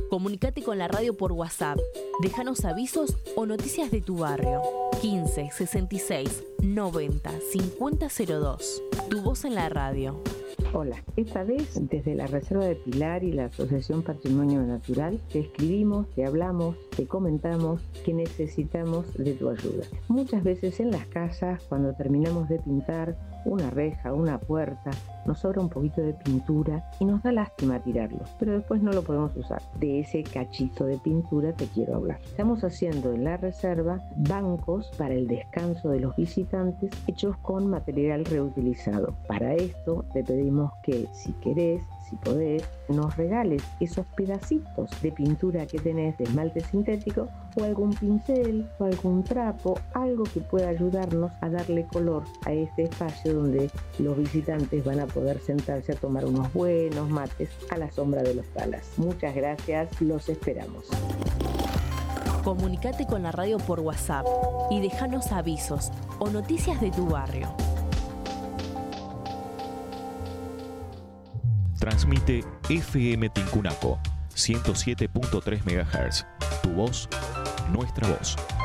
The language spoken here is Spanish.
Comunicate con la radio por WhatsApp. Déjanos avisos o noticias de tu barrio. 15 66 90 5002. Tu voz en la radio. Hola, esta vez desde la Reserva de Pilar y la Asociación Patrimonio Natural te escribimos, te hablamos, te comentamos que necesitamos de tu ayuda. Muchas veces en las casas, cuando terminamos de pintar una reja, una puerta, nos sobra un poquito de pintura y nos da lástima tirarlo, pero después no lo podemos usar. De ese cachito de pintura te quiero hablar. Estamos haciendo en la reserva bancos para el descanso de los visitantes hechos con material reutilizado. Para esto te pedimos que si querés, si podés, nos regales esos pedacitos de pintura que tenés de esmalte sintético o algún pincel o algún trapo, algo que pueda ayudarnos a darle color a este espacio donde los visitantes van a poder sentarse a tomar unos buenos mates a la sombra de los talas. Muchas gracias, los esperamos. Comunicate con la radio por WhatsApp y déjanos avisos o noticias de tu barrio. Transmite FM Tincunaco, 107.3 MHz. Tu voz, nuestra voz.